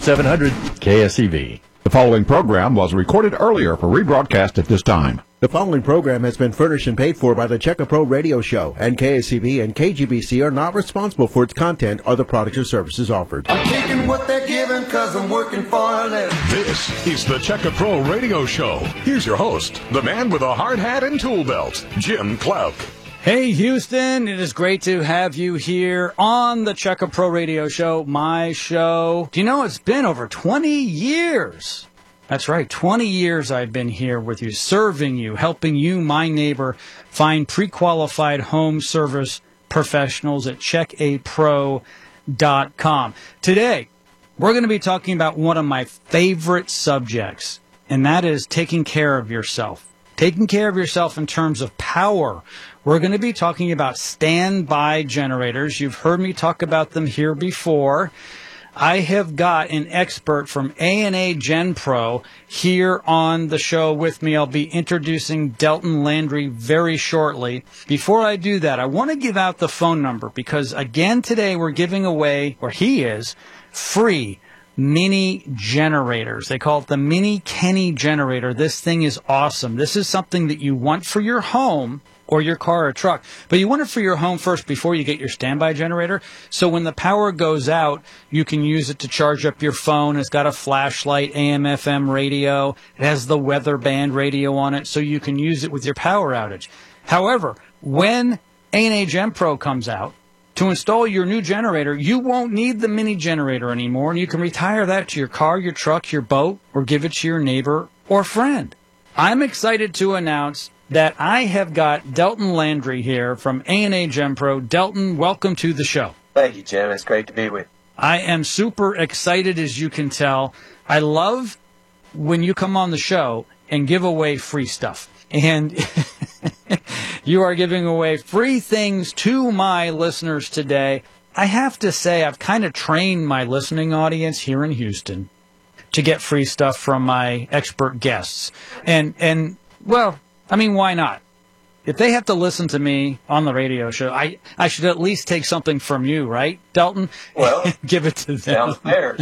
700 KSEV. The following program was recorded earlier for rebroadcast at this time. The following program has been furnished and paid for by the Check A Pro Radio Show, and KSCB and KGBC are not responsible for its content or the products or services offered. I'm taking what they're giving because I'm working for a living. This is the Check A Pro Radio Show. Here's your host, the man with a hard hat and tool belt, Jim Clark. Hey, Houston, it is great to have you here on the Check A Pro Radio Show, my show. Do you know it's been over 20 years? That's right, 20 years I've been here with you, serving you, helping you, my neighbor, find pre-qualified home service professionals at checkapro.com. Today, we're going to be talking about one of my favorite subjects, and that is taking care of yourself. Taking care of yourself in terms of power. We're going to be talking about standby generators. You've heard me talk about them here before. I have got an expert from A&A GenPro here on the show with me. I'll be introducing Delton Landry very shortly. Before I do that, I want to give out the phone number because, again, today we're giving away, or he is, free mini generators. They call it the Mini Kenny generator. This thing is awesome. This is something that you want for your home or your car or truck, but you want it for your home first before you get your standby generator. So when the power goes out, you can use it to charge up your phone. It's got a flashlight, AM, FM radio. It has the weather band radio on it, so you can use it with your power outage. However, when A&A GenPro comes out, to install your new generator, you won't need the mini generator anymore, and you can retire that to your car, your truck, your boat, or give it to your neighbor or friend. I'm excited to announce that I have got Delton Landry here from A&A GenPro. Delton, welcome to the show. Thank you, Jim. It's great to be with you. I am super excited, as you can tell. I love when you come on the show and give away free stuff. And you are giving away free things to my listeners today. I have to say, I've kind of trained my listening audience here in Houston to get free stuff from my expert guests. And well, I mean, why not? If they have to listen to me on the radio show, I should at least take something from you, right, Delton? Well, give it to them. Sounds fair.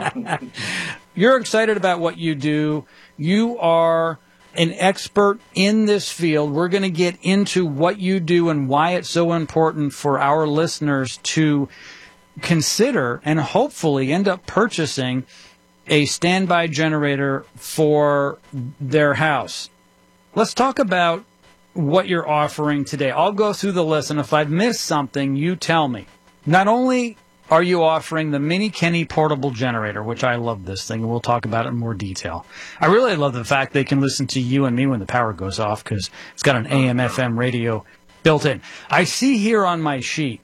You're excited about what you do. You are an expert in this field. We're going to get into what you do and why it's so important for our listeners to consider and hopefully end up purchasing a standby generator for their house. Let's talk about what you're offering today. I'll go through the list, and if I've missed something, you tell me. Not only are you offering the Mini Kenny portable generator, which I love this thing, and we'll talk about it in more detail. I really love the fact they can listen to you and me when the power goes off because it's got an AM/FM radio built in. I see here on my sheet,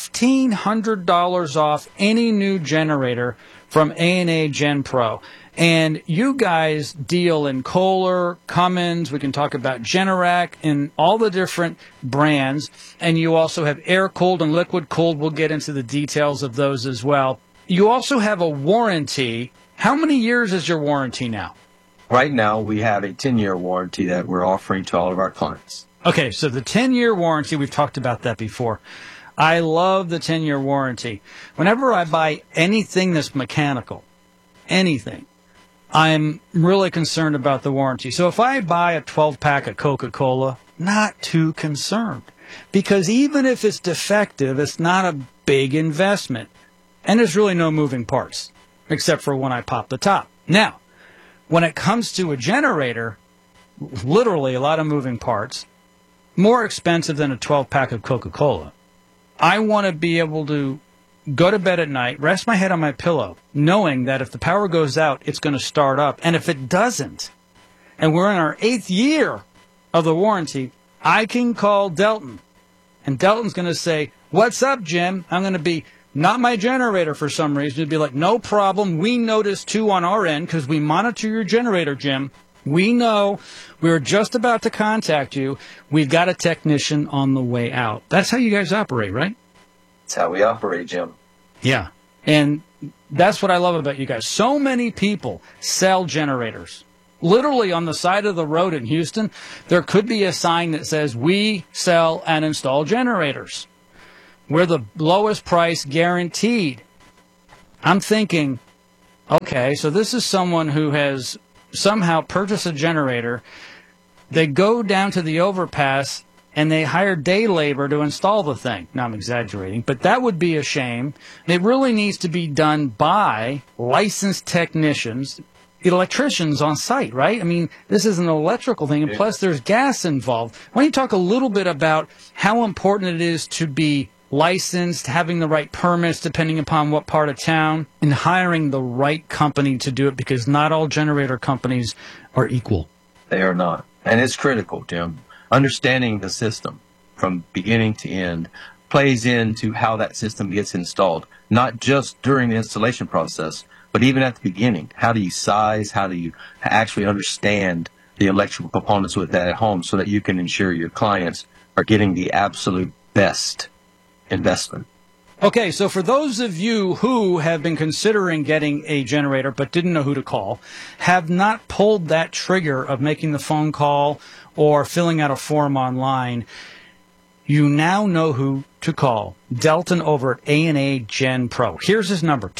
$1,500 off any new generator from A&A GenPro. And you guys deal in Kohler, Cummins, we can talk about Generac, and all the different brands. And you also have air-cooled and liquid-cooled. We'll get into the details of those as well. You also have a warranty. How many years is your warranty now? Right now, we have a 10-year warranty that we're offering to all of our clients. Okay, so the 10-year warranty, we've talked about that before. I love the 10-year warranty. Whenever I buy anything that's mechanical, anything, I'm really concerned about the warranty. So if I buy a 12-pack of Coca-Cola, not too concerned. Because even if it's defective, it's not a big investment. And there's really no moving parts, except for when I pop the top. Now, when it comes to a generator, literally a lot of moving parts, more expensive than a 12-pack of Coca-Cola. I want to be able to go to bed at night, rest my head on my pillow, knowing that if the power goes out, it's going to start up. And if it doesn't, and we're in our 8th year of the warranty, I can call Delton. And Delton's going to say, "What's up, Jim?" I'm going to be, "Not my generator," for some reason. He'd be like, "No problem. We noticed too on our end because we monitor your generator, Jim. We know. We're just about to contact you. We've got a technician on the way out." That's how you guys operate, right? That's how we operate, Jim. Yeah. And that's what I love about you guys. So many people sell generators. Literally on the side of the road in Houston, there could be a sign that says, "We sell and install generators. We're the lowest price guaranteed." I'm thinking, Okay, so this is someone who has somehow purchased a generator. They go down to the overpass and they hire day labor to install the thing. Now, I'm exaggerating, but that would be a shame. It really needs to be done by licensed technicians, electricians on site, right? I mean, this is an electrical thing, and plus there's gas involved. Why don't you talk a little bit about how important it is to be licensed, having the right permits depending upon what part of town, and hiring the right company to do it, because not all generator companies are equal. They are not. And it's critical, Jim. Understanding the system from beginning to end plays into how that system gets installed, not just during the installation process, but even at the beginning. How do you size? How do you actually understand the electrical components with that at home so that you can ensure your clients are getting the absolute best investment? Okay, so for those of you who have been considering getting a generator but didn't know who to call, have not pulled that trigger of making the phone call or filling out a form online, you now know who to call. Delton over at A&A Gen Pro. Here's his number,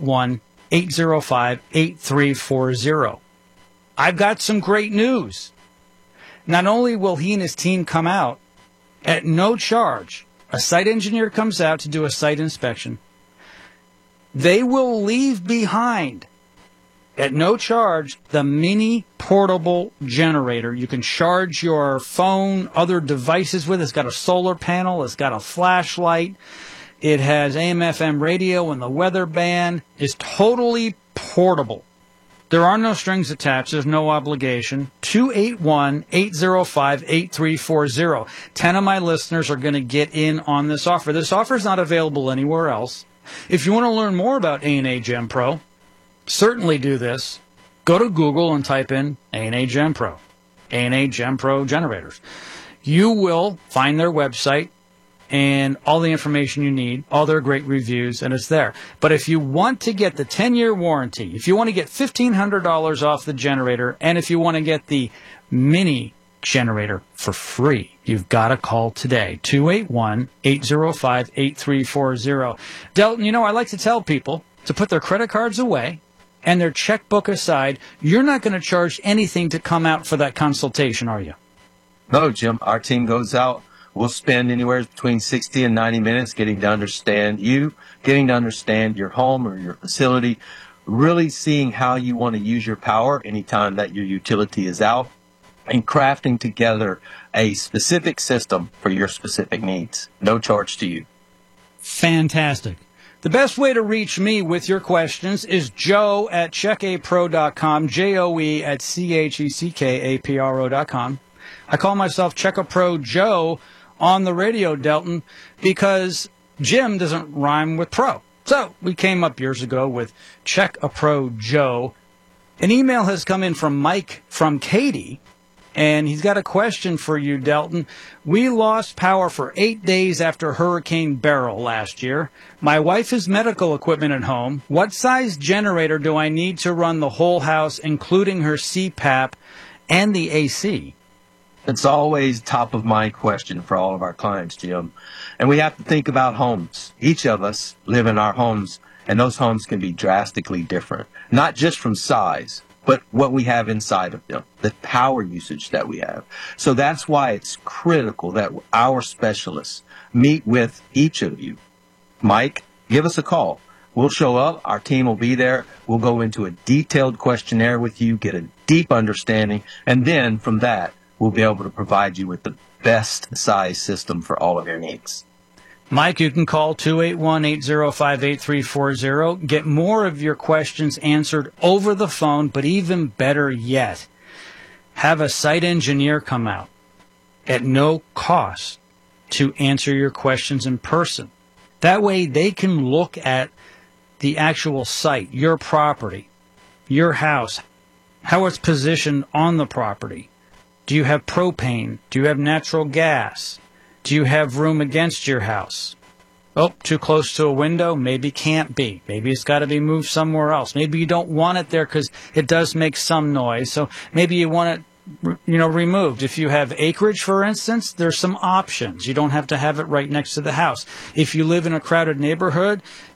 281-805-8340. I've got some great news. Not only will he and his team come out at no charge, a site engineer comes out to do a site inspection. They will leave behind, at no charge, the mini portable generator. You can charge your phone, other devices with. It's got a solar panel. It's got a flashlight. It has AM/FM radio and the weather band. It's totally portable. There are no strings attached. There's no obligation. 281-805-8340. 10 of my listeners are going to get in on this offer. This offer is not available anywhere else. If you want to learn more about A&A Gen Pro, certainly do this. Go to Google and type in A&A Gen Pro, A&A Gen Pro generators. You will find their website and all the information you need, all their great reviews, and it's there. But if you want to get the 10-year warranty, if you want to get $1,500 off the generator, and if you want to get the mini generator for free, you've got to call today, 281-805-8340. Delton, you know, I like to tell people to put their credit cards away and their checkbook aside. You're not going to charge anything to come out for that consultation, are you? No, Jim. Our team goes out. We'll spend anywhere between 60 and 90 minutes getting to understand you, getting to understand your home or your facility, really seeing how you want to use your power anytime that your utility is out, and crafting together a specific system for your specific needs. No charge to you. Fantastic. The best way to reach me with your questions is Joe at checkapro.com, Joe at checkapro.com. I call myself Check-A-Pro Joe on the radio, Delton, because Jim doesn't rhyme with pro. So we came up years ago with Check-A-Pro Joe. An email has come in from Mike from Katy, and he's got a question for you, Delton. We lost power for 8 days after Hurricane Beryl last year. My wife has medical equipment at home. What size generator do I need to run the whole house, including her CPAP and the AC? It's always top of mind question for all of our clients, Jim. And we have to think about homes. Each of us live in our homes, and those homes can be drastically different, not just from size, but what we have inside of them, the power usage that we have. So that's why it's critical that our specialists meet with each of you. Mike, give us a call. We'll show up. Our team will be there. We'll go into a detailed questionnaire with you, get a deep understanding, and then from that, we'll be able to provide you with the best size system for all of your needs. Mike, you can call 281-805-8340. Get more of your questions answered over the phone, but even better yet, have a site engineer come out at no cost to answer your questions in person. That way they can look at the actual site, your property, your house, how it's positioned on the property. Do you have propane? Do you have natural gas? Do you have room against your house? Oh, too close to a window? Maybe can't be. Maybe it's got to be moved somewhere else. Maybe you don't want it there because it does make some noise. So maybe you want it, removed. If you have acreage, for instance, there's some options. You don't have to have it right next to the house. If you live in a crowded neighborhood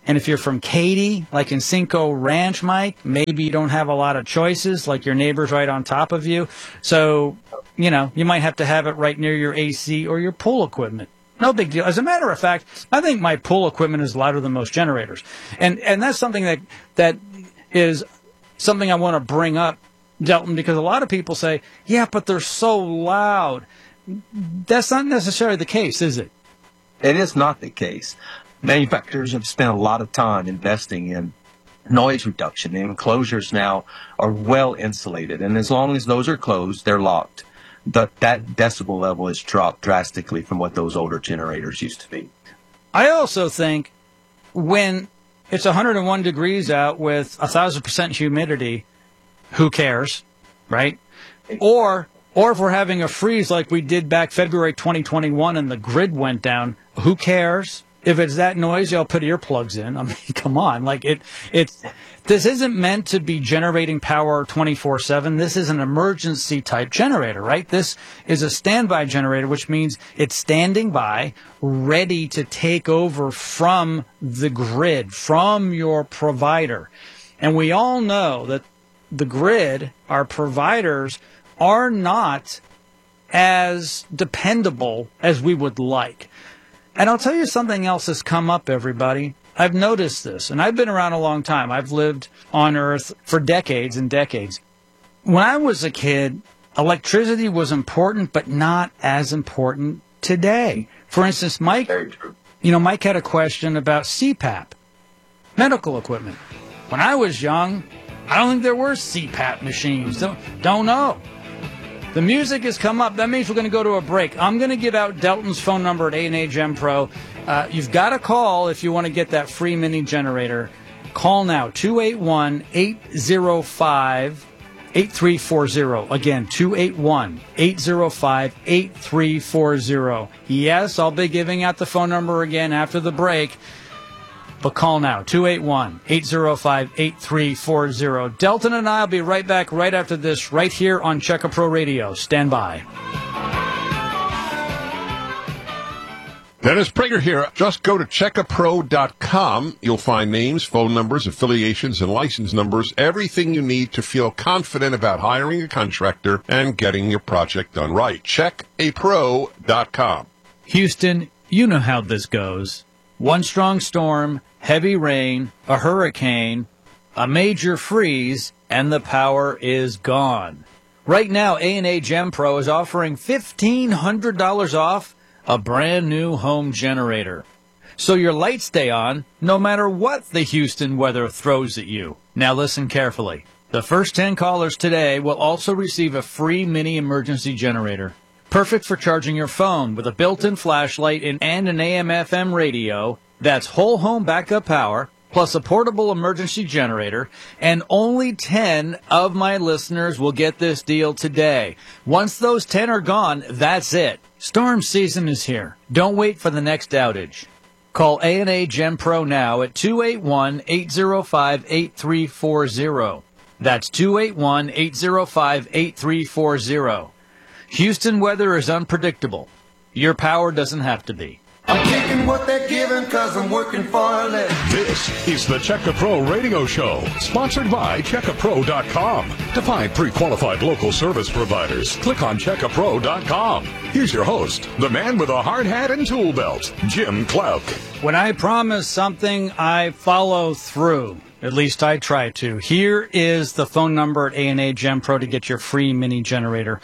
And if you're from Katy, like in Cinco Ranch, Mike, maybe you don't have a lot of choices, like your neighbor's right on top of you. So, you know, you might have to have it right near your AC or your pool equipment. No big deal. As a matter of fact, I think my pool equipment is louder than most generators. And that's something that is something I want to bring up, Delton, because a lot of people say, yeah, but they're so loud. That's not necessarily the case, is it? It is not the case. Manufacturers have spent a lot of time investing in noise reduction. The enclosures now are well insulated, and as long as those are closed, they're locked. That decibel level has dropped drastically from what those older generators used to be. I also think when it's 101 degrees out with 1,000% humidity, who cares, right? Or if we're having a freeze like we did back February 2021 and the grid went down, who cares? If it's that noisy, I'll put earplugs in. I mean, come on. Like this isn't meant to be generating power 24/7. This is an emergency type generator, right? This is a standby generator, which means it's standing by, ready to take over from the grid, from your provider. And we all know that the grid, our providers, are not as dependable as we would like. And I'll tell you something else that's come up, everybody. I've noticed this, and I've been around a long time. I've lived on Earth for decades and decades. When I was a kid, electricity was important, but not as important today. For instance, Mike had a question about CPAP, medical equipment. When I was young, I don't think there were CPAP machines. Don't know. The music has come up. That means we're going to go to a break. I'm going to give out Delton's phone number at A&A Gem Pro. You've got to call if you want to get that free mini generator. Call now, 281-805-8340. Again, 281-805-8340. Yes, I'll be giving out the phone number again after the break. But call now, 281-805-8340. Delton and I will be right back right after this, right here on Checka Pro Radio. Stand by. Dennis Prager here. Just go to checkapro.com. You'll find names, phone numbers, affiliations, and license numbers, everything you need to feel confident about hiring a contractor and getting your project done right. Checkapro.com. Houston, you know how this goes. One strong storm, heavy rain, a hurricane, a major freeze, and the power is gone. Right now, A&A Gem Pro is offering $1,500 off a brand new home generator. So your lights stay on no matter what the Houston weather throws at you. Now listen carefully. The first 10 callers today will also receive a free mini emergency generator. Perfect for charging your phone with a built-in flashlight and an AM/FM radio. That's whole home backup power, plus a portable emergency generator. And only 10 of my listeners will get this deal today. Once those 10 are gone, that's it. Storm season is here. Don't wait for the next outage. Call A&A Gem Pro now at 281-805-8340. That's 281-805-8340. Houston weather is unpredictable. Your power doesn't have to be. I'm taking what they're giving cause I'm working for a living. This is the Checka Pro Radio Show, sponsored by CheckaPro.com. To find pre-qualified local service providers, click on CheckaPro.com. Here's your host, the man with a hard hat and tool belt, Jim Clark. When I promise something, I follow through. At least I try to. Here is the phone number at A&A Gem Pro to get your free mini generator.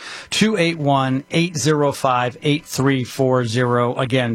281-805-8340. Again,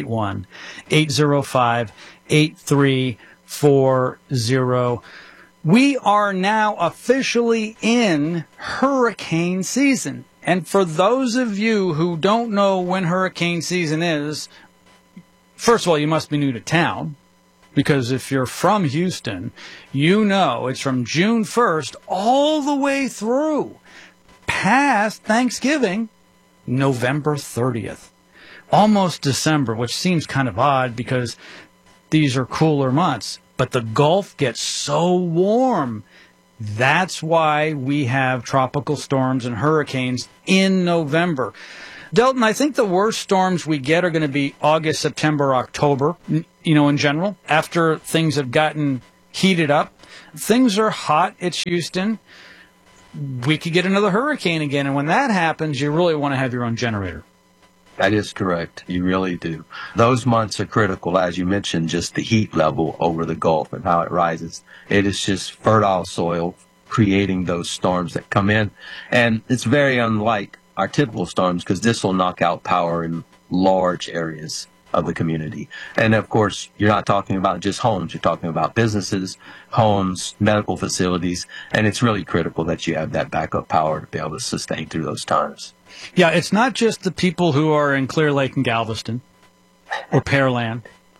281-805-8340. We are now officially in hurricane season. And for those of you who don't know when hurricane season is, first of all, you must be new to town. Because if you're from Houston, you know it's from June 1st all the way through past Thanksgiving, November 30th. Almost December, which seems kind of odd because these are cooler months. But the Gulf gets so warm. That's why we have tropical storms and hurricanes in November. Delton, I think the worst storms we get are going to be August, September, October, in general, after things have gotten heated up. Things are hot. It's Houston. We could get another hurricane again. And when that happens, you really want to have your own generator. That is correct. You really do. Those months are critical, as you mentioned, just the heat level over the Gulf and how it rises. It is just fertile soil creating those storms that come in. And it's very unlike our typical storms because this will knock out power in large areas of the community. And of course, you're not talking about just homes. You're talking about businesses, homes, medical facilities. And it's really critical that you have that backup power to be able to sustain through those times. Yeah, it's not just the people who are in Clear Lake and Galveston or Pearland.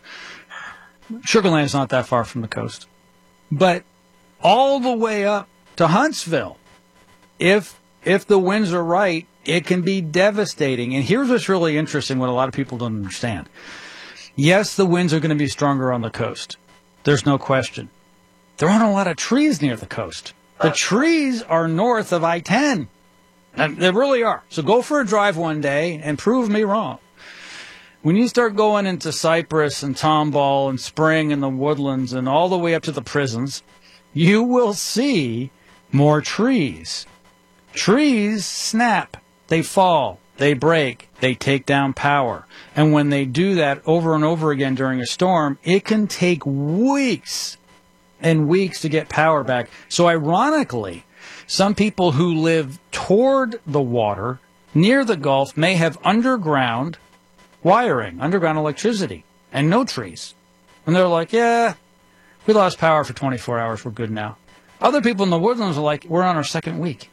Sugar Land's not that far from the coast. But all the way up to Huntsville, if the winds are right, it can be devastating. And here's what's really interesting, what a lot of people don't understand. Yes, the winds are going to be stronger on the coast. There's no question. There aren't a lot of trees near the coast. The trees are north of I-10. And they really are. So go for a drive one day and prove me wrong. When you start going into Cypress and Tomball and Spring and the Woodlands and all the way up to the prisons, you will see more trees. Trees snap. They fall. They break. They take down power. And when they do that over and over again during a storm, it can take weeks and weeks to get power back. So ironically, some people who live toward the water, near the Gulf, may have underground wiring, underground electricity, and no trees. And they're like, yeah, we lost power for 24 hours. We're good now. Other people in the woodlands are like, we're on our second week.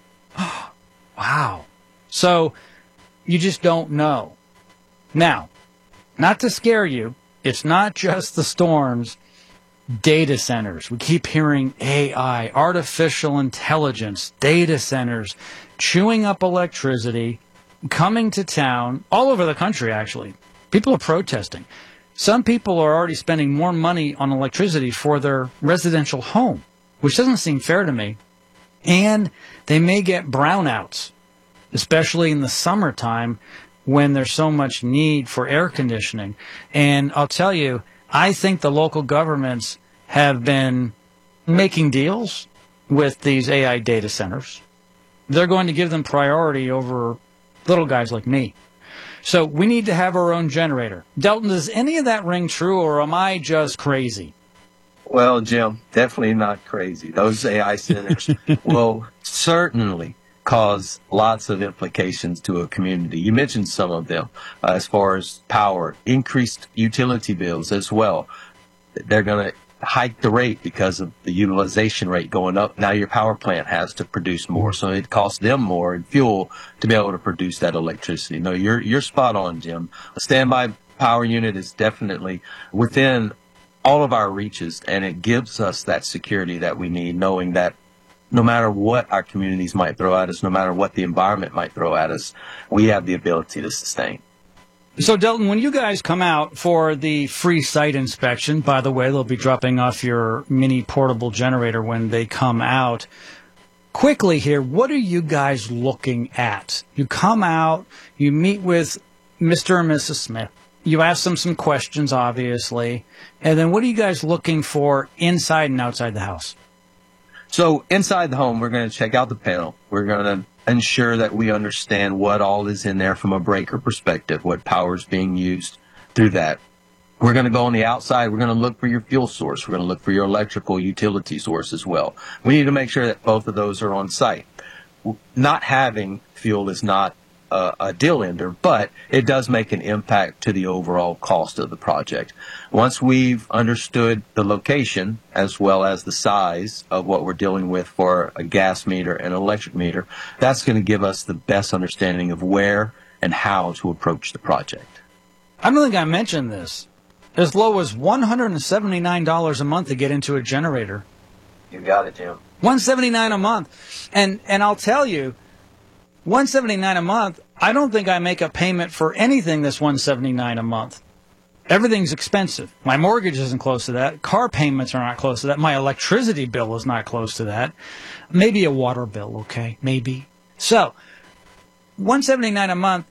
Wow. So you just don't know. Now, not to scare you, it's not just the storms. Data centers. We keep hearing AI, artificial intelligence, data centers, chewing up electricity, coming to town, all over the country, actually. People are protesting. Some people are already spending more money on electricity for their residential home, which doesn't seem fair to me. And they may get brownouts, especially in the summertime when there's so much need for air conditioning. And I'll tell you, I think the local governments have been making deals with these AI data centers. They're going to give them priority over little guys like me. So we need to have our own generator. Delton, does any of that ring true, or am I just crazy? Well, Jim, definitely not crazy. Those AI centers will certainly cause lots of implications to a community. You mentioned some of them as far as power, increased utility bills as well. They're going to hike the rate because of the utilization rate going up. Now your power plant has to produce more, so it costs them more in fuel to be able to produce that electricity. No, you're spot on, Jim. A standby power unit is definitely within all of our reaches, and it gives us that security that we need, knowing that no matter what our communities might throw at us, no matter what the environment might throw at us, we have the ability to sustain. So, Delton, when you guys come out for the free site inspection, by the way, they'll be dropping off your mini portable generator when they come out. Quickly here, what are you guys looking at? You come out, you meet with Mr. and Mrs. Smith. You ask them some questions, obviously. And then what are you guys looking for inside and outside the house? So inside the home, we're going to check out the panel. We're going to ensure that we understand what all is in there from a breaker perspective, what power is being used through that. We're going to go on the outside. We're going to look for your fuel source. We're going to look for your electrical utility source as well. We need to make sure that both of those are on site. Not having fuel is not a deal ender, but it does make an impact to the overall cost of the project. Once we've understood the location as well as the size of what we're dealing with for a gas meter and an electric meter, that's going to give us the best understanding of where and how to approach the project. I don't think I mentioned this. As low as $179 a month to get into a generator. You got it, Jim. $179 a month. And I'll tell you, $179 a month, I don't think I make a payment for anything that's $179 a month. Everything's expensive. My mortgage isn't close to that. Car payments are not close to that. My electricity bill is not close to that. Maybe a water bill, okay? Maybe. So, $179 a month,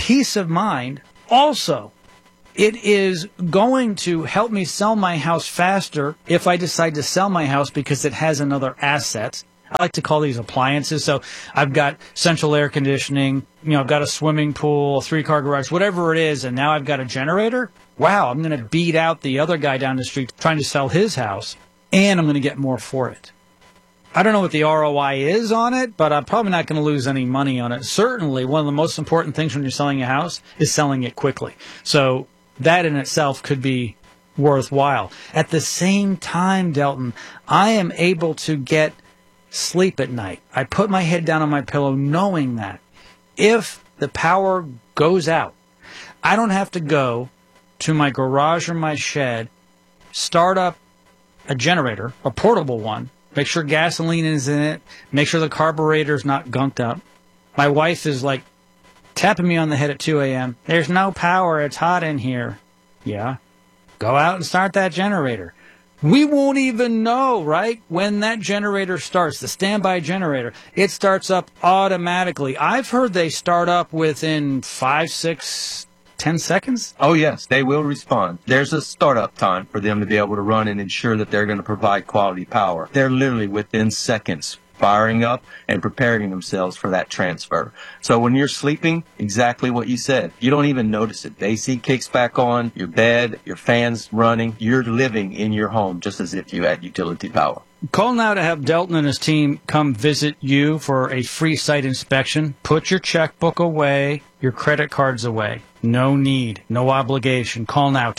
peace of mind. Also, it is going to help me sell my house faster if I decide to sell my house because it has another asset. I like to call these appliances. So I've got central air conditioning, I've got a swimming pool, a 3-car garage, whatever it is, and now I've got a generator. Wow, I'm going to beat out the other guy down the street trying to sell his house, and I'm going to get more for it. I don't know what the ROI is on it, but I'm probably not going to lose any money on it. Certainly, one of the most important things when you're selling a house is selling it quickly. So that in itself could be worthwhile. At the same time, Delton, I am able to get sleep at night. I put my head down on my pillow knowing that if the power goes out, I don't have to go to my garage or my shed, start up a generator, a portable one, make sure gasoline is in it, make sure the carburetor's not gunked up. My wife is like tapping me on the head at 2 a.m. There's no power. It's hot in here. Yeah. Go out and start that generator. We won't even know, right, when that generator starts, the standby generator. It starts up automatically. I've heard they start up within 5, 6, 10 seconds. Oh, yes, they will respond. There's a startup time for them to be able to run and ensure that they're going to provide quality power. They're literally within seconds firing up and preparing themselves for that transfer. So when you're sleeping, exactly what you said, you don't even notice it. The AC kicks back on, your bed, your fans running. You're living in your home just as if you had utility power. Call now to have Delton and his team come visit you for a free site inspection. Put your checkbook away, your credit cards away. No need, no obligation. Call now,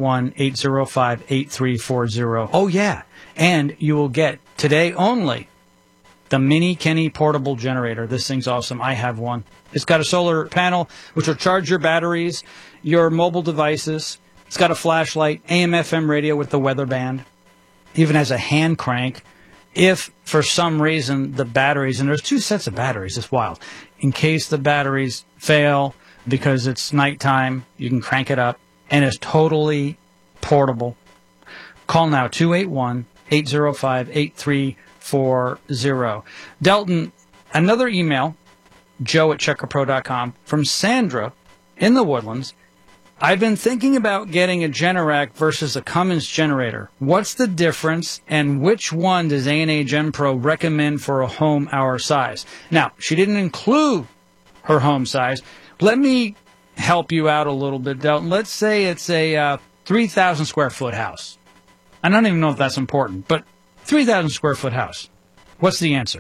281-805-8340. Oh, yeah, and you will get, today only, the Mini Kenny portable generator. This thing's awesome. I have one. It's got a solar panel, which will charge your batteries, your mobile devices. It's got a flashlight, AM/FM radio with the weather band. Even has a hand crank. If, for some reason, the batteries, and there's 2 sets of batteries, it's wild. In case the batteries fail because it's nighttime, you can crank it up, and it's totally portable. Call now, 281-805-8340. Delton, another email, joe@checkapro.com, from Sandra in the Woodlands. I've been thinking about getting a Generac versus a Cummins generator. What's the difference, and which one does A&A GenPro recommend for a home our size? Now, she didn't include her home size. Let me help you out a little bit, Delton. Let's say it's a 3,000 square foot house. I don't even know if that's important, but 3,000 square foot house. What's the answer?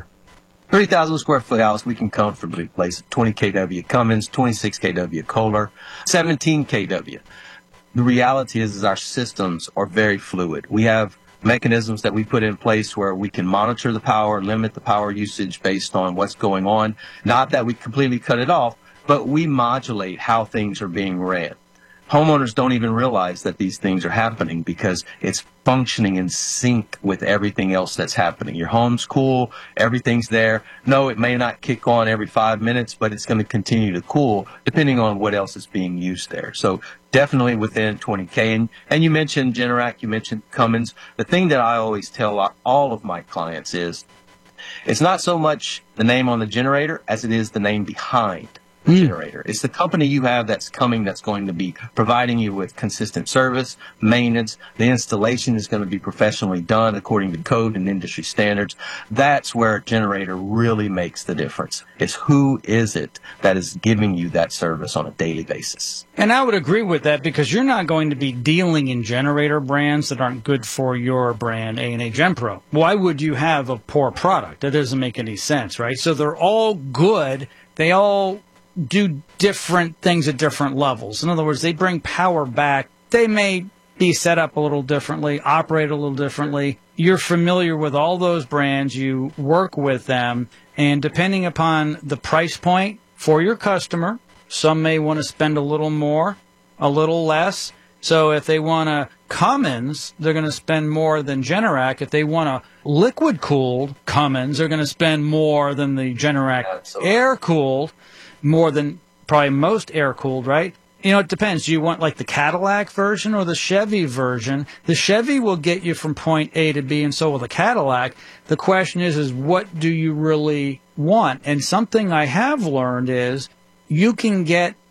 3,000 square foot house, we can comfortably place 20 kW Cummins, 26 kW Kohler, 17 kW. The reality is our systems are very fluid. We have mechanisms that we put in place where we can monitor the power, limit the power usage based on what's going on. Not that we completely cut it off, but we modulate how things are being ran. Homeowners don't even realize that these things are happening because it's functioning in sync with everything else that's happening. Your home's cool, everything's there. No, it may not kick on every 5 minutes, but it's going to continue to cool depending on what else is being used there. So definitely within 20K. And you mentioned Generac, you mentioned Cummins. The thing that I always tell all of my clients is it's not so much the name on the generator as it is the name behind generator. It's the company you have that's coming that's going to be providing you with consistent service, maintenance. The installation is going to be professionally done according to code and industry standards. That's where a generator really makes the difference. It's who is it that is giving you that service on a daily basis. And I would agree with that because you're not going to be dealing in generator brands that aren't good for your brand, A&A GenPro. Why would you have a poor product? That doesn't make any sense, right? So they're all good. They all do different things at different levels. In other words, they bring power back. They may be set up a little differently, operate a little differently. You're familiar with all those brands. You work with them. And depending upon the price point for your customer, some may want to spend a little more, a little less. So if they want a Cummins, they're going to spend more than Generac. If they want a liquid-cooled Cummins, they're going to spend more than the Generac air-cooled. More than probably most air-cooled, right? You know, it depends. Do you want like the Cadillac version or the Chevy version? The Chevy will get you from point A to B, and so will the Cadillac. The question is what do you really want? And something I have learned is you can get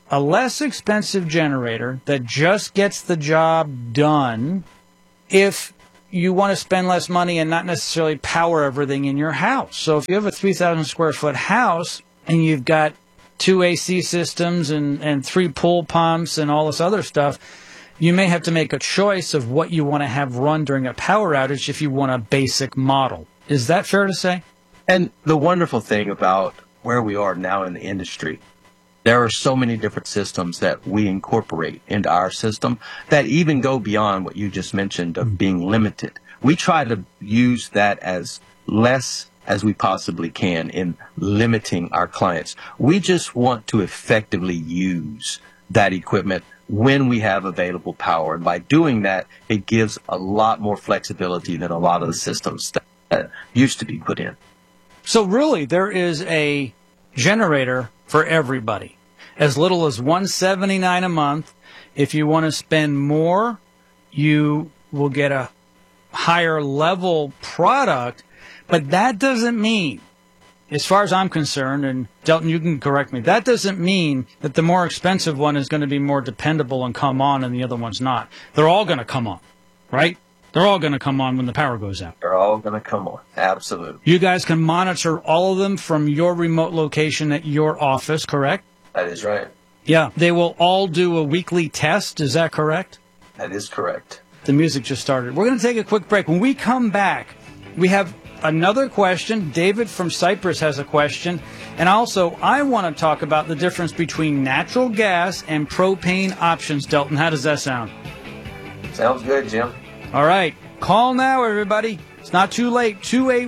a less expensive generator that just gets the job done if you want to spend less money and not necessarily power everything in your house. So if you have a 3,000 square foot house and you've got 2 AC systems and 3 pool pumps and all this other stuff, you may have to make a choice of what you want to have run during a power outage if you want a basic model. Is that fair to say? And the wonderful thing about where we are now in the industry, there are so many different systems that we incorporate into our system that even go beyond what you just mentioned of being limited. We try to use that as less as we possibly can in limiting our clients. We just want to effectively use that equipment when we have available power. And by doing that, it gives a lot more flexibility than a lot of the systems that used to be put in. So really, there is a generator for everybody. As little as $179 a month. If you want to spend more, you will get a higher level product. But that doesn't mean, as far as I'm concerned, and Delton, you can correct me, that doesn't mean that the more expensive one is going to be more dependable and come on and the other one's not. They're all going to come on, right? They're all going to come on when the power goes out. They're all going to come on. Absolutely. You guys can monitor all of them from your remote location at your office, correct? That is right. Yeah. They will all do a weekly test. Is that correct? That is correct. The music just started. We're going to take a quick break. When we come back, we have another question. David from Cyprus has a question. And also, I want to talk about the difference between natural gas and propane options. Delton, how does that sound? Sounds good, Jim. All right. Call now, everybody. It's not too late.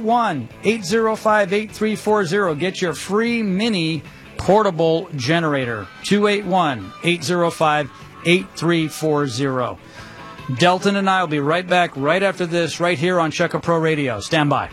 281-805-8340. Get your free mini portable generator. 281-805-8340. Delton and I will be right back right after this, right here on Checka Pro Radio. Stand by.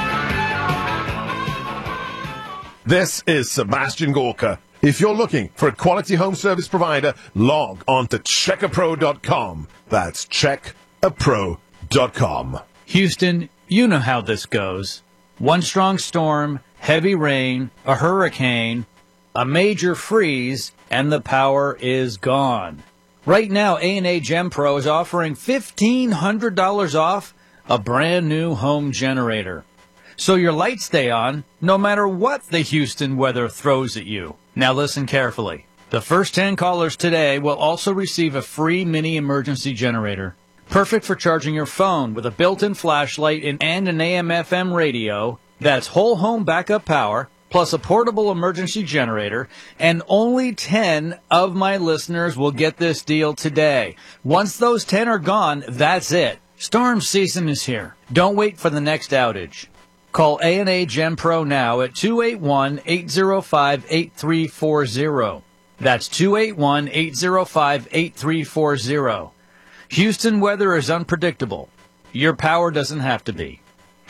This is Sebastian Gorka. If you're looking for a quality home service provider, log on to checkapro.com. That's checkapro.com. Houston, you know how this goes. One strong storm, heavy rain, a hurricane, a major freeze, and the power is gone. Right now, A&A Gem Pro is offering $1,500 off a brand new home generator. So your lights stay on no matter what the Houston weather throws at you. Now listen carefully. The first 10 callers today will also receive a free mini emergency generator. Perfect for charging your phone with a built-in flashlight and an AM/FM radio. That's whole home backup power, plus a portable emergency generator, and only 10 of my listeners will get this deal today. Once those 10 are gone, that's it. Storm season is here. Don't wait for the next outage. Call A&A Gem Pro now at 281-805-8340. That's 281-805-8340. Houston weather is unpredictable. Your power doesn't have to be.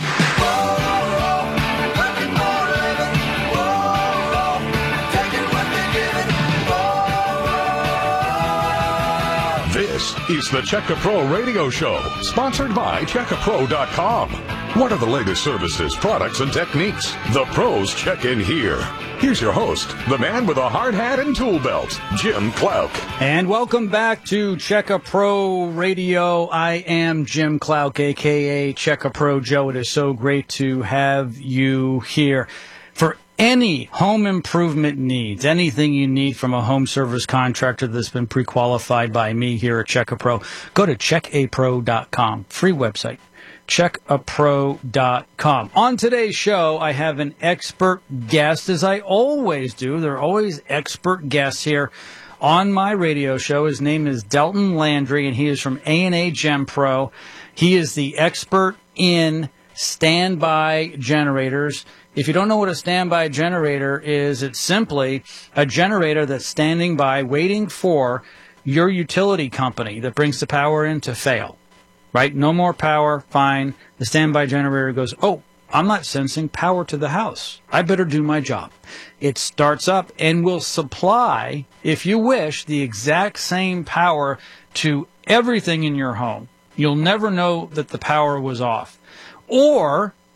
This is the Checka Pro Radio Show, sponsored by CheckaPro.com. What are the latest services, products, and techniques? The pros check in here. Here's your host, the man with a hard hat and tool belt, Jim Clouk. And welcome back to Checka Pro Radio. I am Jim Clouk, a.k.a. Checka Pro Joe. It is so great to have you here. For any home improvement needs, anything you need from a home service contractor that's been pre-qualified by me here at Checka Pro, go to checkapro.com. Free website. checkapro.com. On today's show, I have an expert guest, as I always do. There are always expert guests here on my radio show. His name is Delton Landry, and he is from A&A Gem Pro. He is the expert in standby generators. If you don't know what a standby generator is, it's simply a generator that's standing by waiting for your utility company that brings the power in to fail. Right? No more power, fine. The standby generator goes, oh, I'm not sensing power to the house. I better do my job. It starts up and will supply, if you wish, the exact same power to everything in your home. You'll never know that the power was off. Or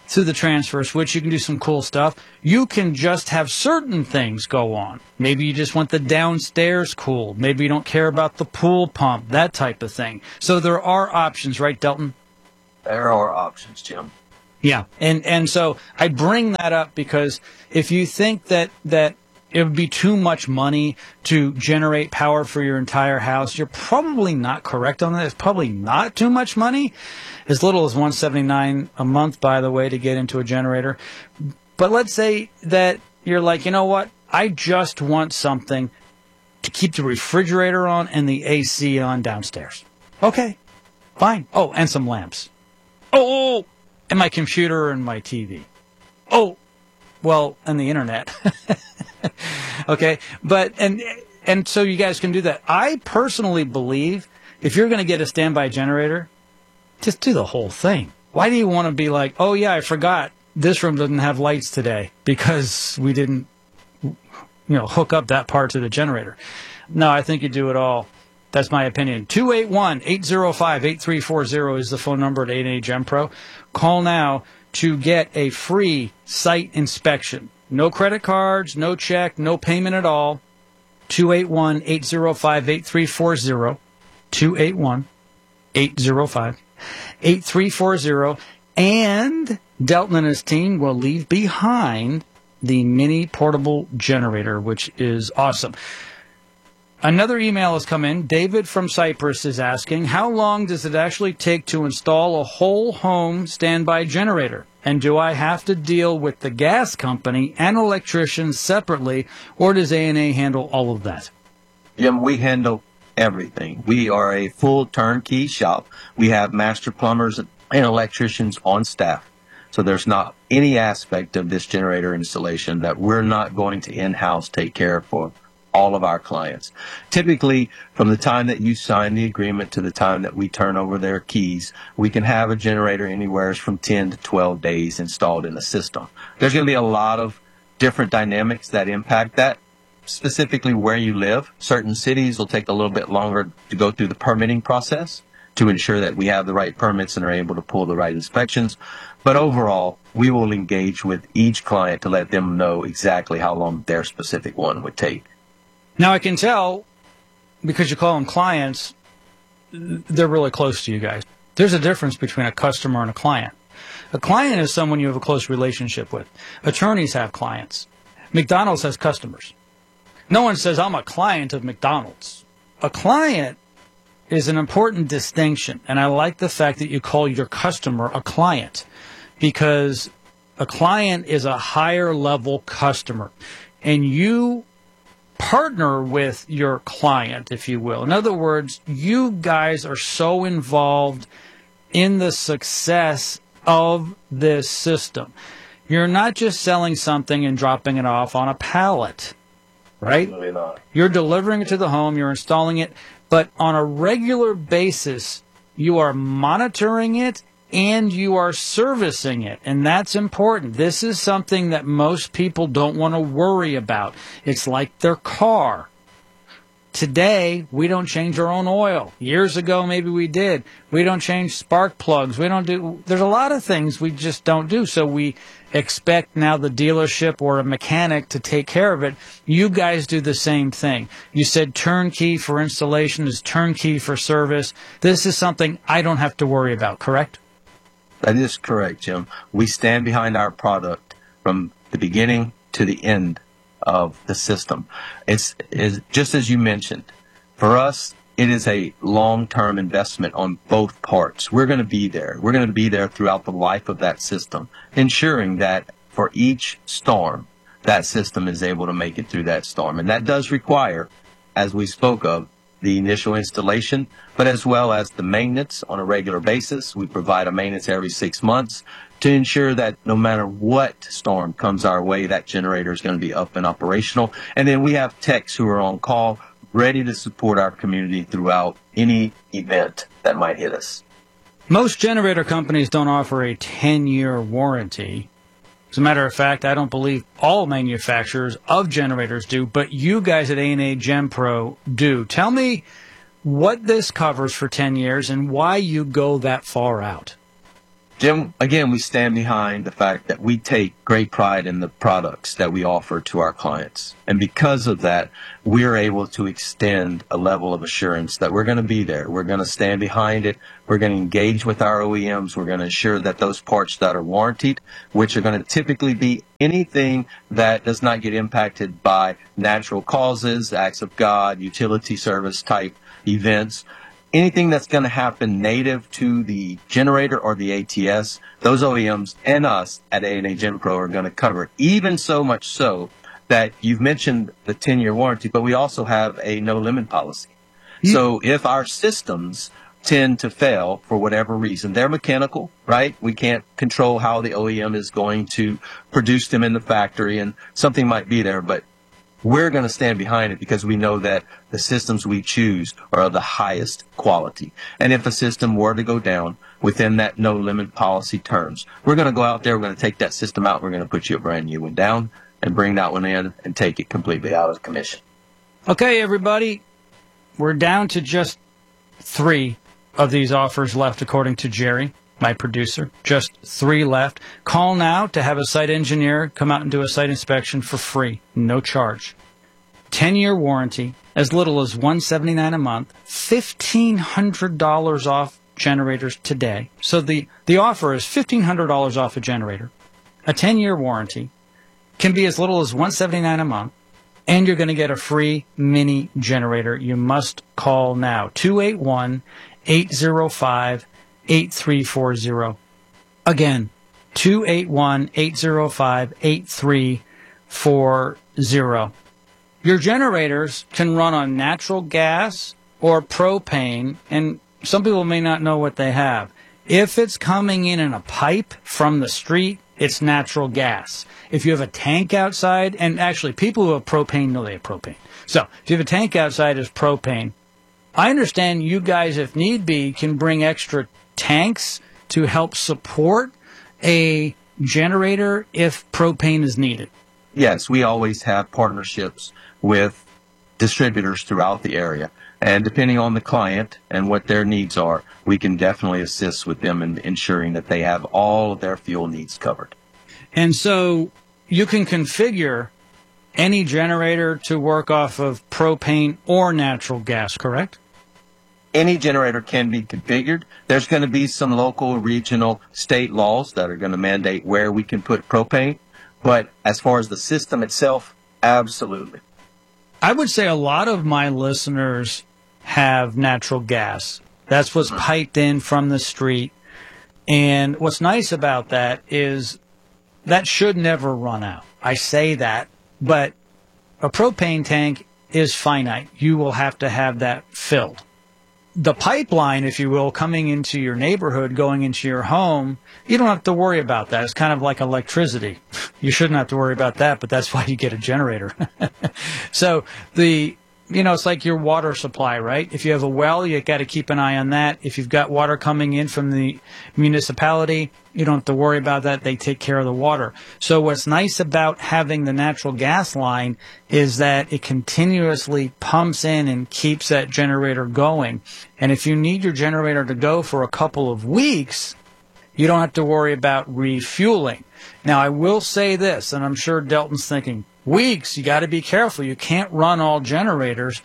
through the transfer switch. You can do some cool stuff. You can just have certain things go on. Maybe you just want the downstairs cooled. Maybe you don't care about the pool pump, that type of thing. So there are options, right, Delton? There are options, Jim. Yeah. And so I bring that up because if you think that it would be too much money to generate power for your entire house, you're probably not correct on that. It's probably not too much money. As little as $179 a month, by the way, to get into a generator. But let's say that you're like, you know what? I just want something to keep the refrigerator on and the AC on downstairs. Okay, fine. Oh, and some lamps. Oh, and my computer and my TV. Oh, well, and the internet. Okay, but and so you guys can do that. I personally believe if you're going to get a standby generator, just do the whole thing. Why do you want to be like, oh yeah, I forgot this room doesn't have lights today because we didn't, hook up that part to the generator? No, I think you do it all. That's my opinion. 281-805-8340 is the phone number at A&A GenPro. Call now to get a free site inspection. No credit cards, no check, no payment at all. 281-805-8340. 281-805-8340. And Delton and his team will leave behind the mini portable generator, which is awesome. Another email has come in. David from Cyprus is asking, how long does it actually take to install a whole home standby generator? And do I have to deal with the gas company and electricians separately, or does A&A handle all of that? Jim, we handle everything. We are a full turnkey shop. We have master plumbers and electricians on staff. So there's not any aspect of this generator installation that we're not going to in-house take care of for all of our clients. Typically, from the time that you sign the agreement to the time that we turn over their keys, we can have a generator anywhere from 10 to 12 days installed in the system. There's going to be a lot of different dynamics that impact that, specifically where you live. Certain cities will take a little bit longer to go through the permitting process to ensure that we have the right permits and are able to pull the right inspections. But overall, we will engage with each client to let them know exactly how long their specific one would take. Now, I can tell, because you call them clients, they're really close to you guys. There's a difference between a customer and a client. A client is someone you have a close relationship with. Attorneys have clients. McDonald's has customers. No one says, I'm a client of McDonald's. A client is an important distinction, and I like the fact that you call your customer a client, because a client is a higher level customer, and you partner with your client, if you will. In other words, you guys are so involved in the success of this system. You're not just selling something and dropping it off on a pallet, right? Absolutely not. You're delivering it to the home, you're installing it, but on a regular basis, you are monitoring it and you are servicing it, and that's important. This is something that most people don't want to worry about. It's like their car. Today, we don't change our own oil. Years ago, maybe we did. We don't change spark plugs. There's a lot of things we just don't do, so we expect now the dealership or a mechanic to take care of it. You guys do the same thing. You said turnkey for installation is turnkey for service. This is something I don't have to worry about, correct? That is correct, Jim. We stand behind our product from the beginning to the end of the system. It's just as you mentioned. For us, it is a long-term investment on both parts. We're going to be there. We're going to be there throughout the life of that system, ensuring that for each storm, that system is able to make it through that storm. And that does require, as we spoke of, the initial installation, but as well as the maintenance on a regular basis. We provide a maintenance every 6 months to ensure that no matter what storm comes our way, that generator is going to be up and operational. And then we have techs who are on call, ready to support our community throughout any event that might hit us. Most generator companies don't offer a 10-year warranty. As a matter of fact, I don't believe all manufacturers of generators do, but you guys at A&A GenPro do. Tell me what this covers for 10 years and why you go that far out. Jim, again, we stand behind the fact that we take great pride in the products that we offer to our clients. And because of that, we're able to extend a level of assurance that we're going to be there. We're going to stand behind it. We're going to engage with our OEMs. We're going to ensure that those parts that are warranted, which are going to typically be anything that does not get impacted by natural causes, acts of God, utility service type events, anything that's going to happen native to the generator or the ATS, those OEMs and us at A&A GenPro are going to cover it. Even so much so that you've mentioned the 10-year warranty, but we also have a no-limit policy. So if our systems tend to fail for whatever reason, they're mechanical, right? We can't control how the OEM is going to produce them in the factory, and something might be there, but we're going to stand behind it because we know that the systems we choose are of the highest quality. And if a system were to go down within that no limit policy terms, we're going to go out there, we're going to take that system out, we're going to put you a brand new one down and bring that one in and take it completely out of commission. Okay, everybody, we're down to just 3 of these offers left, according to Jerry, my producer. Just 3 left. Call now to have a site engineer come out and do a site inspection for free, no charge. 10-year warranty, as little as $179 a month, $1,500 off generators today. So the offer is $1,500 off a generator. A 10-year warranty can be as little as $179 a month, and you're going to get a free mini generator. You must call now, 281-805-8340. Again, 281-805-8340. Your generators can run on natural gas or propane, and some people may not know what they have. If it's coming in a pipe from the street, it's natural gas. If you have a tank outside, and actually people who have propane know they have propane. So if you have a tank outside, it's propane. I understand you guys, if need be, can bring extra tanks to help support a generator if propane is needed. Yes, we always have partnerships with distributors throughout the area. And depending on the client and what their needs are, we can definitely assist with them in ensuring that they have all of their fuel needs covered. And so you can configure any generator to work off of propane or natural gas, correct? Any generator can be configured. There's going to be some local, regional, state laws that are going to mandate where we can put propane. But as far as the system itself, absolutely. I would say a lot of my listeners have natural gas. That's what's piped in from the street. And what's nice about that is that should never run out. I say that, but a propane tank is finite. You will have to have that filled. The pipeline, if you will, coming into your neighborhood, going into your home, you don't have to worry about that. It's kind of like electricity. You shouldn't have to worry about that, but that's why you get a generator. So it's like your water supply, right? If you have a well, you got to keep an eye on that. If you've got water coming in from the municipality, you don't have to worry about that. They take care of the water. So what's nice about having the natural gas line is that it continuously pumps in and keeps that generator going. And if you need your generator to go for a couple of weeks, you don't have to worry about refueling. Now, I will say this, and I'm sure Delton's thinking, weeks, you got to be careful. You can't run all generators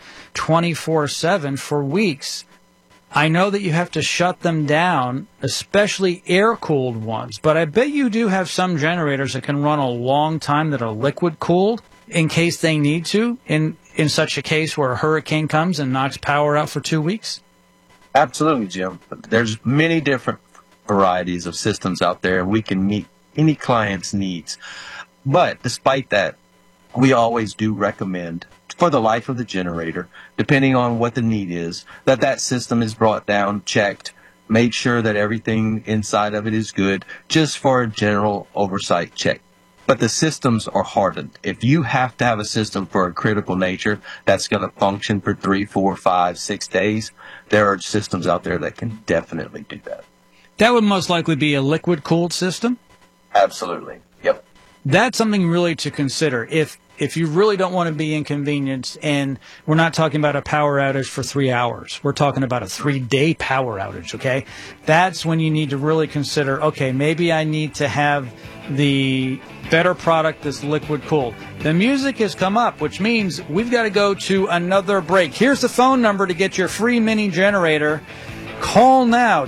24/7 for weeks. I know that you have to shut them down, especially air-cooled ones, but I bet you do have some generators that can run a long time that are liquid-cooled in case they need to, in such a case where a hurricane comes and knocks power out for 2 weeks. Absolutely, Jim. There's many different varieties of systems out there, and we can meet any client's needs. But despite that, we always do recommend, for the life of the generator, depending on what the need is, that system is brought down, checked, made sure that everything inside of it is good, just for a general oversight check. But the systems are hardened. If you have to have a system for a critical nature that's going to function for 3, 4, 5, 6 days, there are systems out there that can definitely do that. That would most likely be a liquid-cooled system? Absolutely. Yep. That's something really to consider. If if you really don't want to be inconvenienced, and we're not talking about a power outage for 3 hours, we're talking about a 3-day power outage, okay? That's when you need to really consider, okay, maybe I need to have the better product that's liquid cooled. The music has come up, which means we've got to go to another break. Here's the phone number to get your free mini generator. Call now,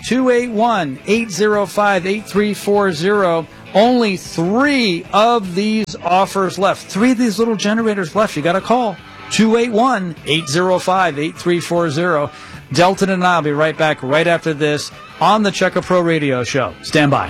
281-805-8340. Only 3 of these offers left. 3 of these little generators left. You got to call 281-805-8340. Delton and I will be right back right after this on the Check A Pro Radio Show. Stand by.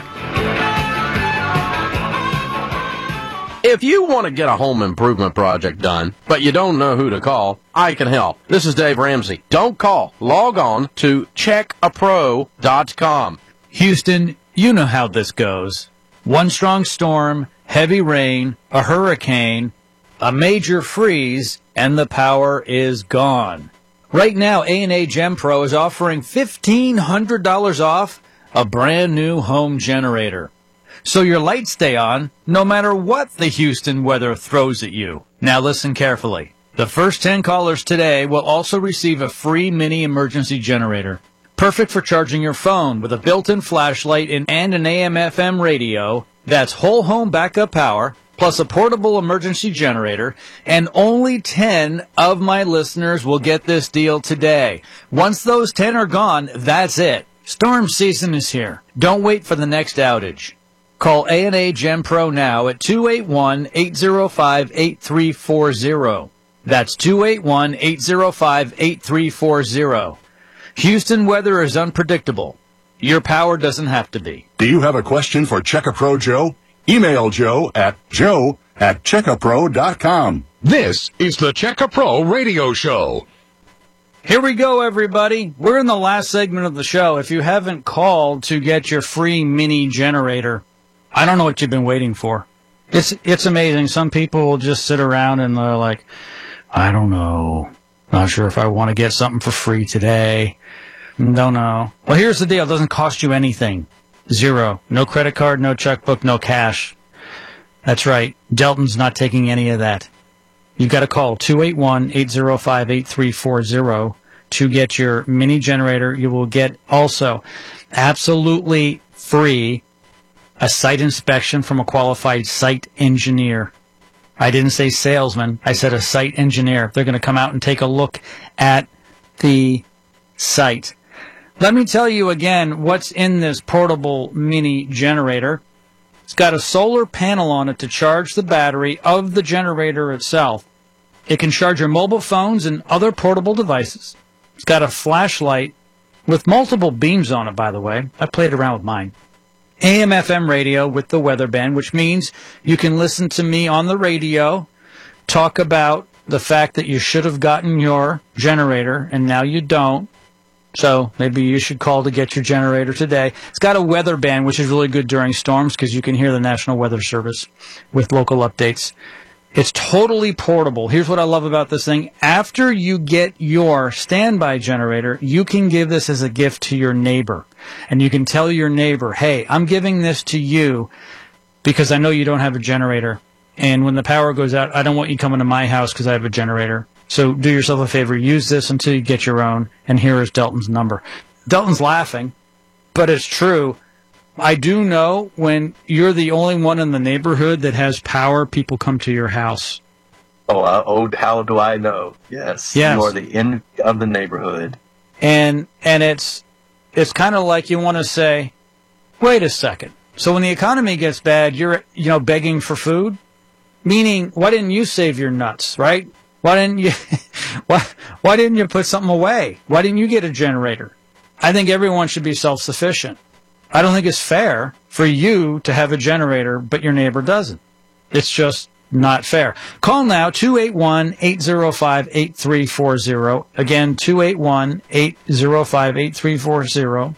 If you want to get a home improvement project done, but you don't know who to call, I can help. This is Dave Ramsey. Don't call. Log on to checkapro.com. Houston, you know how this goes. One strong storm, heavy rain, a hurricane, a major freeze, and the power is gone. Right now, A&A Gem Pro is offering $1,500 off a brand new home generator. So your lights stay on no matter what the Houston weather throws at you. Now listen carefully. The first 10 callers today will also receive a free mini emergency generator. Perfect for charging your phone with a built-in flashlight and an AM/FM radio. That's whole home backup power, plus a portable emergency generator. And only 10 of my listeners will get this deal today. Once those 10 are gone, that's it. Storm season is here. Don't wait for the next outage. Call A&A Gem Pro now at 281-805-8340. That's 281-805-8340. Houston weather is unpredictable. Your power doesn't have to be. Do you have a question for Check A Pro Joe? Email Joe at checkapro.com. This is the Check A Pro Radio Show. Here we go, everybody. We're in the last segment of the show. If you haven't called to get your free mini generator, I don't know what you've been waiting for. It's amazing. Some people will just sit around and they're like, I don't know. Not sure if I want to get something for free today. Don't know. Well, here's the deal. It doesn't cost you anything. Zero. No credit card, no checkbook, no cash. That's right. Delton's not taking any of that. You've got to call 281-805-8340 to get your mini generator. You will get also absolutely free a site inspection from a qualified site engineer. I didn't say salesman. I said a site engineer. They're going to come out and take a look at the site. Let me tell you again what's in this portable mini generator. It's got a solar panel on it to charge the battery of the generator itself. It can charge your mobile phones and other portable devices. It's got a flashlight with multiple beams on it, by the way. I played around with mine. AM/FM radio with the weather band, which means you can listen to me on the radio, talk about the fact that you should have gotten your generator and now you don't. So maybe you should call to get your generator today. It's got a weather band, which is really good during storms because you can hear the National Weather Service with local updates. It's totally portable. Here's what I love about this thing. After you get your standby generator, you can give this as a gift to your neighbor. And you can tell your neighbor, hey, I'm giving this to you because I know you don't have a generator. And when the power goes out, I don't want you coming to my house because I have a generator. So do yourself a favor. Use this until you get your own. And here is Delton's number. Delton's laughing, but it's true. I do know when you're the only one in the neighborhood that has power, people come to your house. Oh, how do I know? Yes. You are the end of the neighborhood. And it's kind of like you want to say, wait a second. So when the economy gets bad, you're, begging for food? Meaning, why didn't you save your nuts, right? Why didn't you put something away? Why didn't you get a generator? I think everyone should be self-sufficient. I don't think it's fair for you to have a generator, but your neighbor doesn't. It's just not fair. Call now, 281-805-8340. Again, 281-805-8340.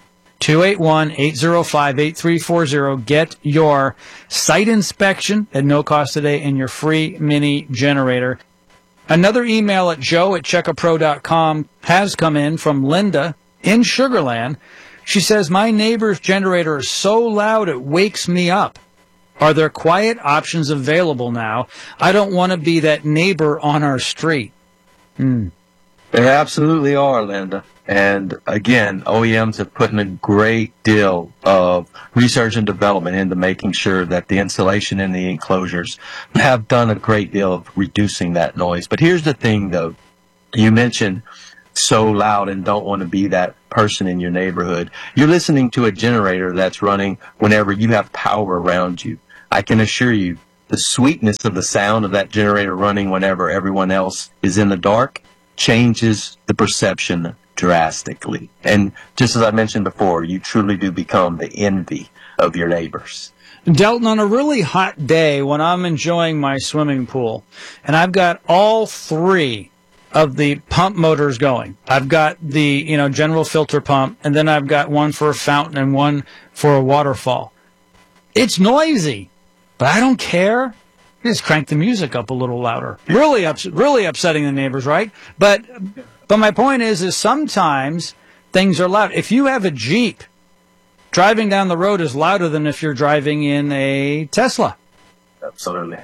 281-805-8340. Get your site inspection at no cost today and your free mini generator. Another email at joe@checkapro.com has come in from Linda in Sugar Land. She says, my neighbor's generator is so loud it wakes me up. Are there quiet options available now? I don't want to be that neighbor on our street. There absolutely are, Linda. And again, OEMs have put in a great deal of research and development into making sure that the insulation in the enclosures have done a great deal of reducing that noise. But here's the thing, though. You mentioned so loud and don't want to be that person in your neighborhood. You're listening to a generator that's running whenever you have power around you. I can assure you the sweetness of the sound of that generator running whenever everyone else is in the dark changes the perception drastically. And just as I mentioned before, you truly do become the envy of your neighbors. Delton, on a really hot day when I'm enjoying my swimming pool and I've got all three of the pump motors going. I've got the, general filter pump, and then I've got one for a fountain and one for a waterfall. It's noisy, but I don't care. Just crank the music up a little louder. Really upsetting the neighbors, right? But my point is sometimes things are loud. If you have a Jeep, driving down the road is louder than if you're driving in a Tesla. Absolutely.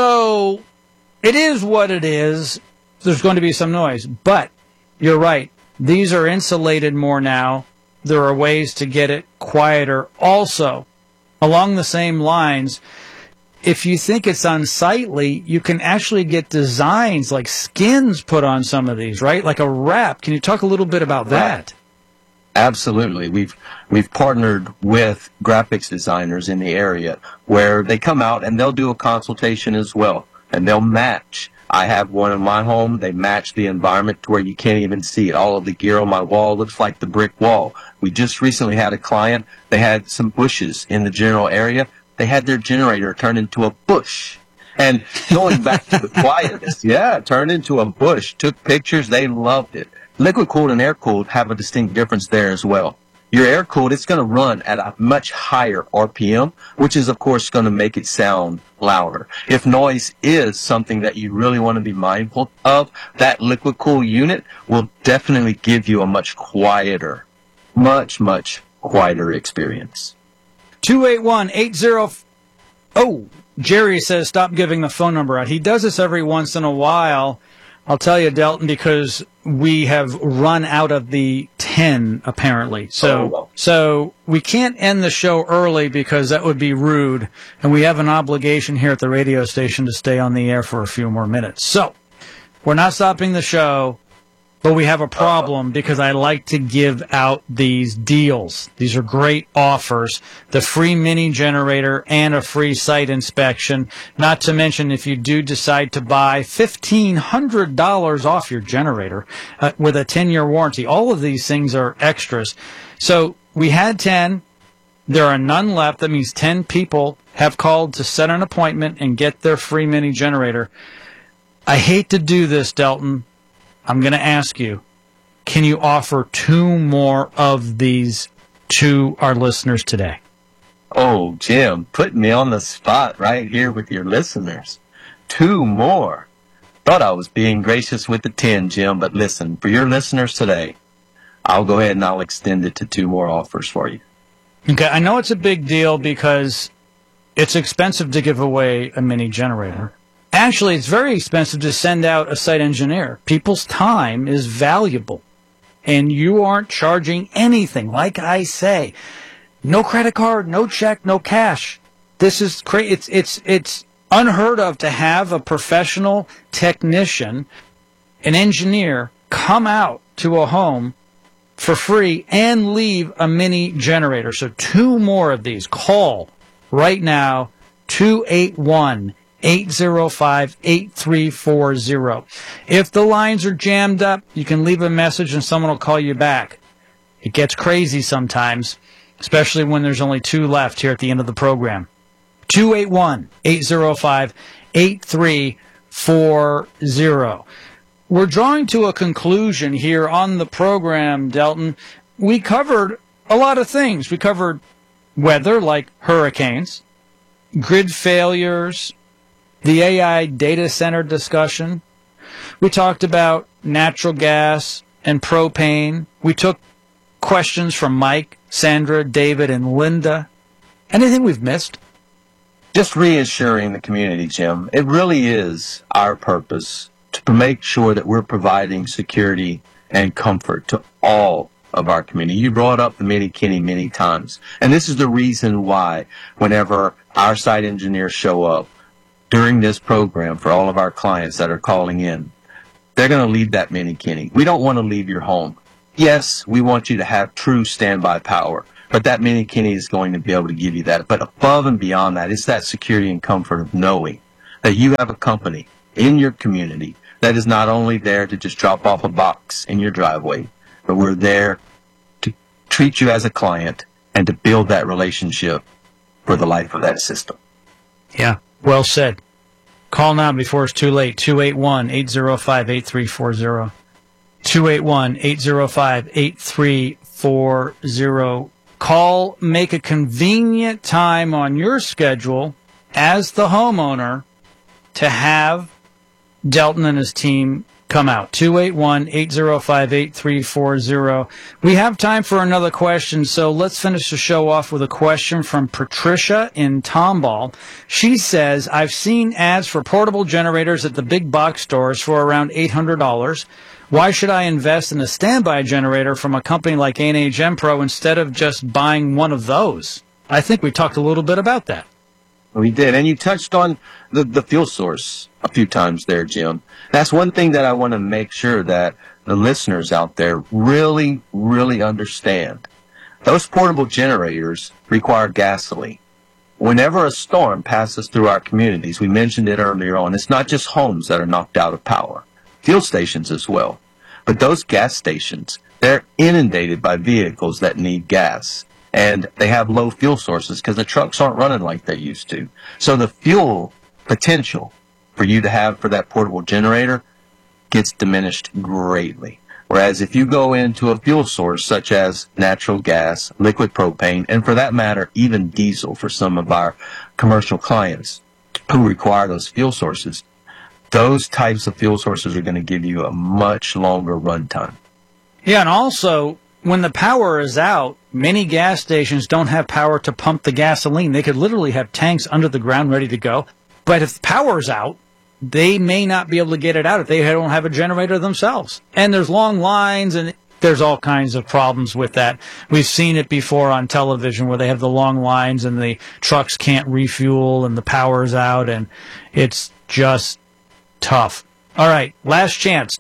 So it is what it is. There's going to be some noise. But you're right. These are insulated more now. There are ways to get it quieter. Also, along the same lines, if you think it's unsightly, you can actually get designs like skins put on some of these, right? Like a wrap. Can you talk a little bit about that? Absolutely. We've partnered with graphics designers in the area where they come out and they'll do a consultation as well, and they'll match. I have one in my home. They match the environment to where you can't even see it. All of the gear on my wall looks like the brick wall. We just recently had a client. They had some bushes in the general area. They had their generator turn into a bush. And going back to the quietness, turned into a bush. Took pictures. They loved it. Liquid cooled and air cooled have a distinct difference there as well. Your air cooled, it's going to run at a much higher RPM, which is, of course, going to make it sound louder. If noise is something that you really want to be mindful of, that liquid cool unit will definitely give you a much quieter experience. 281-80... Oh, Jerry says stop giving the phone number out. He does this every once in a while. I'll tell you, Delton, because we have run out of the 10, apparently. So we can't end the show early because that would be rude, and we have an obligation here at the radio station to stay on the air for a few more minutes. So we're not stopping the show, but we have a problem because I like to give out these deals. These are great offers. The free mini generator and a free site inspection. Not to mention if you do decide to buy $1,500 off your generator with a 10-year warranty. All of these things are extras. So we had 10. There are none left. That means 10 people have called to set an appointment and get their free mini generator. I hate to do this, Delton. I'm going to ask you, can you offer 2 more of these to our listeners today? Oh, Jim, putting me on the spot right here with your listeners. 2 more. Thought I was being gracious with the 10, Jim, but listen, for your listeners today, I'll go ahead and I'll extend it to 2 more offers for you. Okay, I know it's a big deal because it's expensive to give away a mini generator. Actually, it's very expensive to send out a site engineer. People's time is valuable, and you aren't charging anything. Like I say, no credit card, no check, no cash. This is crazy. It's unheard of to have a professional technician, an engineer, come out to a home for free and leave a mini generator. So 2 more of these. Call right now, 281-805-8340. If the lines are jammed up, you can leave a message and someone will call you back. It gets crazy sometimes, especially when there's only 2 left here at the end of the program. 281-805-8340. We're drawing to a conclusion here on the program, Delton. We covered a lot of things. We covered weather, like hurricanes, grid failures, the AI data center discussion. We talked about natural gas and propane. We took questions from Mike, Sandra, David, and Linda. Anything we've missed? just reassuring the community, Jim, it really is our purpose to make sure that we're providing security and comfort to all of our community. You brought up the mini-Kinney many times. And this is the reason why whenever our site engineers show up during this program for all of our clients that are calling in, they're going to leave that mini-Kinney. We don't want to leave your home. Yes, we want you to have true standby power, but that mini-Kinney is going to be able to give you that. But above and beyond that, it's that security and comfort of knowing that you have a company in your community that is not only there to just drop off a box in your driveway, but we're there to treat you as a client and to build that relationship for the life of that system. Yeah, well said. Call now before it's too late, 281-805-8340. 281-805-8340. Call, make a convenient time on your schedule as the homeowner to have Delton and his team come out. 281-805-8340. We have time for another question, so let's finish the show off with a question from Patricia in Tomball. She says, I've seen ads for portable generators at the big box stores for around $800. Why should I invest in a standby generator from a company like A&A GenPro instead of just buying one of those? I think we talked a little bit about that. We did, and you touched on the fuel source a few times there, Jim. That's one thing that I want to make sure that the listeners out there really, really understand. Those portable generators require gasoline. Whenever a storm passes through our communities, we mentioned it earlier on, it's not just homes that are knocked out of power, fuel stations as well. But those gas stations, they're inundated by vehicles that need gas. And they have low fuel sources because the trucks aren't running like they used to. So the fuel potential for you to have for that portable generator gets diminished greatly. Whereas if you go into a fuel source such as natural gas, liquid propane, and for that matter, even diesel for some of our commercial clients who require those fuel sources, those types of fuel sources are going to give you a much longer run time. Yeah, and also, when the power is out, many gas stations don't have power to pump the gasoline. They could literally have tanks under the ground ready to go. But if the power's out, they may not be able to get it out if they don't have a generator themselves. And there's long lines, and there's all kinds of problems with that. We've seen it before on television where they have the long lines and the trucks can't refuel and the power's out, and it's just tough. All right, last chance,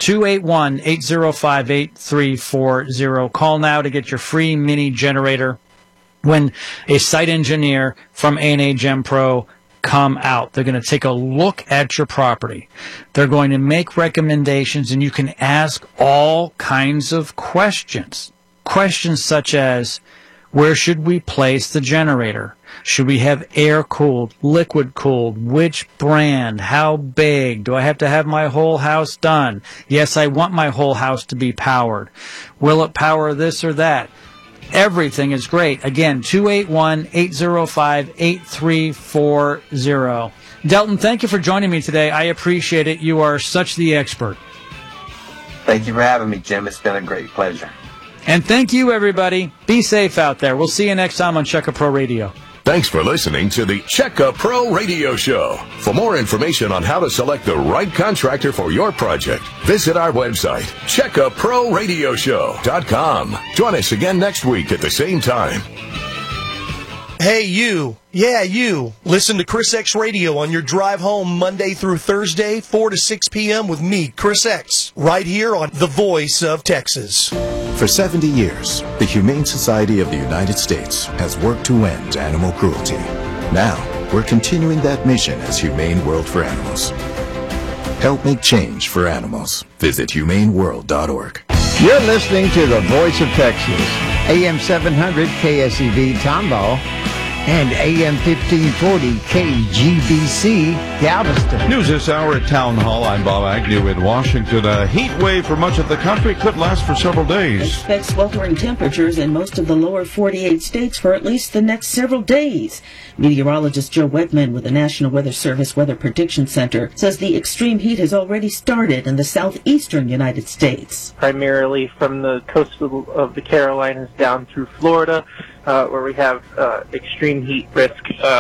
281-805-8340. Call now to get your free mini generator when a site engineer from A&A GenPro come out. They're going to take a look at your property. They're going to make recommendations, and you can ask all kinds of questions. Questions such as, where should we place the generator? Should we have air-cooled, liquid-cooled? Which brand? How big? Do I have to have my whole house done? Yes, I want my whole house to be powered. Will it power this or that? Everything is great. Again, 281-805-8340. Delton, thank you for joining me today. I appreciate it. You are such the expert. Thank you for having me, Jim. It's been a great pleasure. And thank you, everybody. Be safe out there. We'll see you next time on Checka Pro Radio. Thanks for listening to the Checka Pro Radio Show. For more information on how to select the right contractor for your project, visit our website, CheckaProRadioShow.com. Join us again next week at the same time. Hey, you. Yeah, you. Listen to Chris X Radio on your drive home Monday through Thursday, 4 to 6 p.m. with me, Chris X, right here on The Voice of Texas. For 70 years, the Humane Society of the United States has worked to end animal cruelty. Now, we're continuing that mission as Humane World for Animals. Help make change for animals. Visit humaneworld.org. You're listening to The Voice of Texas, AM 700 KSEV Tomball, and AM 1540 KGBC Galveston. News this hour at Town Hall. I'm Bob Agnew in Washington. A heat wave for much of the country could last for several days. Expect sweltering temperatures in most of the lower 48 states for at least the next several days. Meteorologist Joe Wegman with the National Weather Service Weather Prediction Center says the extreme heat has already started in the southeastern United States. Primarily from the coast of the Carolinas down through Florida, where we have extreme heat risk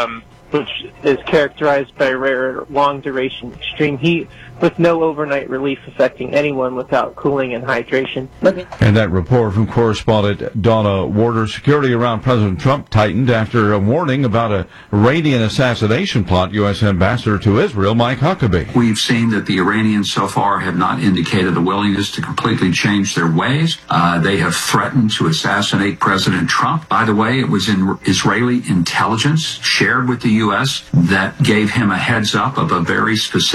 which is characterized by rare long-duration extreme heat with no overnight relief affecting anyone without cooling and hydration. And that report from correspondent Donna Warder. Security around President Trump tightened after a warning about a Iranian assassination plot. U.S. Ambassador to Israel, Mike Huckabee. We've seen that the Iranians so far have not indicated a willingness to completely change their ways. They have threatened to assassinate President Trump. By the way, it was in Israeli intelligence shared with the U.S. that gave him a heads up of a very specific